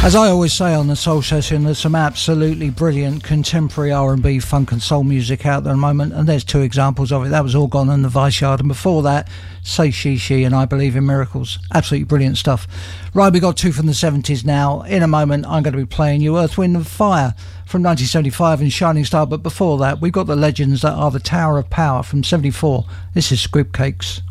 As I always say on the Soul Session, there's some absolutely brilliant contemporary R&B, funk and soul music out there at the moment, and there's two examples of it. That was All Gone and The Vice Yard, and before that, Say She and I Believe in Miracles. Absolutely brilliant stuff. Right, we got two from the 70s now. In a moment, I'm going to be playing you Earth, Wind and Fire from 1975 and Shining Star, but before that, we've got the legends that are the Tower of Power from 74. This is Script Cakes.